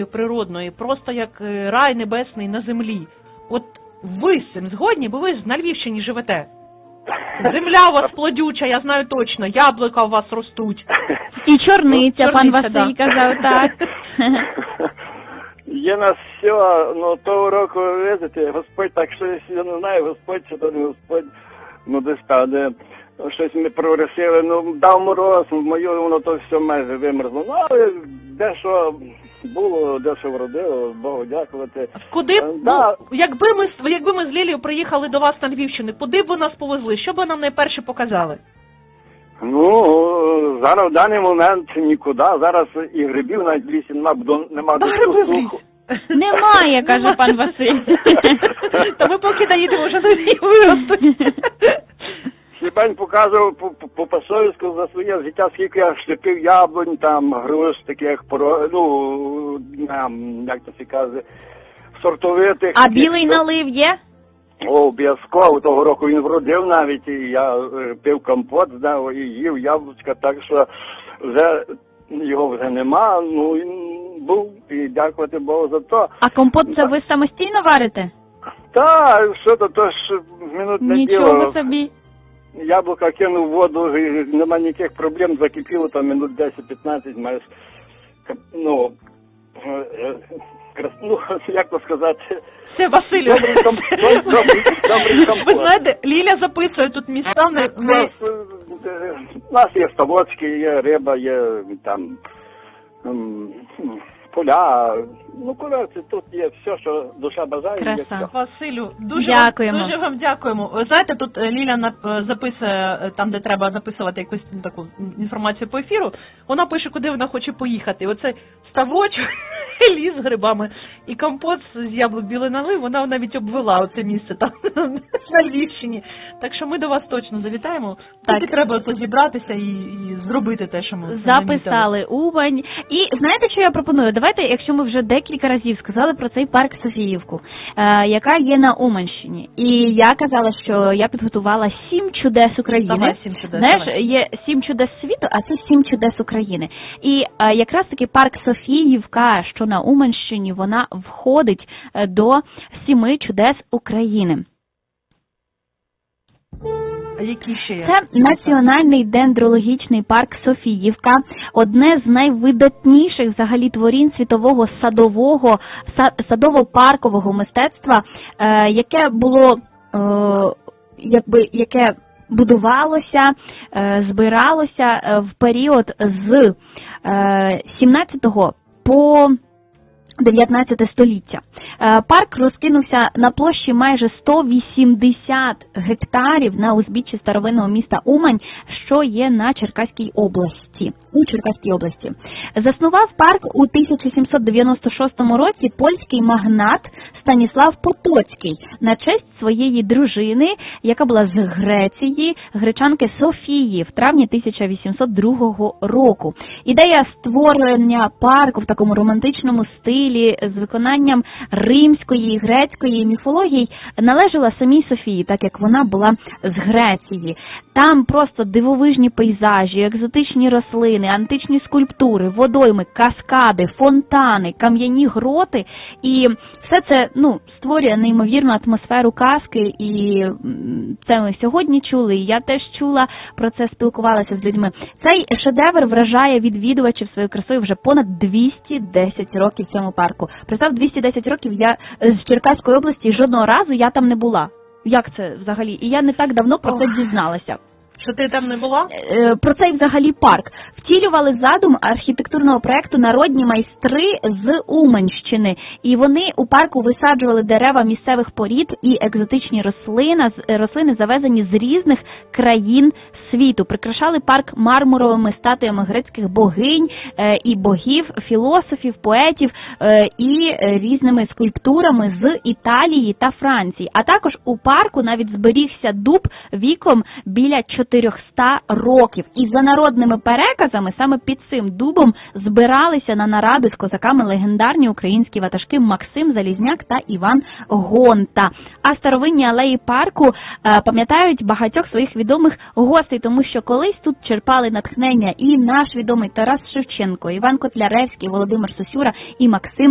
красою природною, просто як рай небесний на землі. От ви з цим згодні, бо ви ж на Львівщині живете. Земля у вас плодюча, я знаю точно, яблука у вас ростуть. І чорниця, пан Василь казав, так. Є нас все, ну того року, видите, Господь, так що я не знаю, Господь чи то не Господь, ну десь так, де щось ми прогресили, ну дав мороз, мою, воно то все майже вимерзло. Ну, але дещо було, дещо вродило, Богу дякувати. Куди б, якби ми з Лілією приїхали до вас на Львівщину, куди б ви нас повезли? Що б ви нам найперше показали? Ну, зараз в даний момент нікуди. Зараз і грибів навіть в лісі нема Грибів. Немає, каже пан Василь. Та ми поки доїдемо, вже на Львів виростуть. Хіба не показував по пасовську за своє життя, скільки я щепив яблунь, там, груз таких, ну, як то всі каже, сортовитих. А білий налив є? О, обов'язково, того року він вродив навіть, і я пив компот, знав, і їв яблучка, так що вже його вже нема, ну він був, і дякувати Богу за то. А компот це ви самостійно варите? Так, що то ж минут не діло. Нічого собі. Яблука кинув в воду, і нема ніяких проблем, закипіло там минут 10-15, маєш, ну, як то сказати... Все, Василю, добрий компот. Ви знаєте, Ліля записує тут міста. У нас є ставочки, є риба, є там поля, ну, коротше, тут є все, що душа бажає. Краса. Василю, дуже вам дякуємо. Ви знаєте, тут Ліля записує, там, де треба записувати якусь таку інформацію по ефіру, вона пише, куди вона хоче поїхати. Оце ставочок, ліс з грибами і компот з яблук білий налив, вона навіть обвела оце місце там на Львівщині. Так що ми до вас точно завітаємо. Тільки треба зібратися і зробити те, що ми записали. Умань. І знаєте, що я пропоную? Давайте, якщо ми вже декілька разів сказали про цей парк Софіївку, яка є на Уманщині. І я казала, що я підготувала 7 чудес України. Давай, 7 чудес. Знаєш, є 7 чудес світу, а це 7 чудес України. І якраз таки парк Софіївка, що на Уманщині, вона входить до 7 чудес України. Які ще є? Це Національний дендрологічний парк Софіївка, одне з найвидатніших взагалі творінь світового садово-паркового мистецтва, яке було, яке будувалося, збиралося в період з 17 по 19 століття. Парк розкинувся на площі майже 180 гектарів на узбіччі старовинного міста Умань, що є на Черкаській області. Заснував парк у 1796 році польський магнат Станіслав Потоцький на честь своєї дружини, яка була з Греції, гречанки Софії, в травні 1802 року. Ідея створення парку в такому романтичному стилі з виконанням римської і грецької міфології належала самій Софії, так як вона була з Греції. Там просто дивовижні пейзажі, екзотичні рослини, античні скульптури, водойми, каскади, фонтани, кам'яні гроти. І все це, створює неймовірну атмосферу казки. І це ми сьогодні чули, і я теж чула, про це спілкувалася з людьми. Цей шедевр вражає відвідувачів своєю красою вже понад 210 років в цьому парку. Представ, 210 років я з Черкаської області, жодного разу я там не була. Як це взагалі? І я не так давно про це дізналася. Що ти там не була? Про цей взагалі парк. Втілювали задум архітектурного проєкту народні майстри з Уманщини. І вони у парку висаджували дерева місцевих порід і екзотичні рослини, завезені з різних країн світу. Прикрашали парк мармуровими статуями грецьких богинь і богів, філософів, поетів і різними скульптурами з Італії та Франції. А також у парку навіть зберігся дуб віком біля 400 років. І за народними переказами саме під цим дубом збиралися на наради з козаками легендарні українські ватажки Максим Залізняк та Іван Гонта. А старовинні алеї парку пам'ятають багатьох своїх відомих гостей, тому що колись тут черпали натхнення і наш відомий Тарас Шевченко, Іван Котляревський, Володимир Сосюра і Максим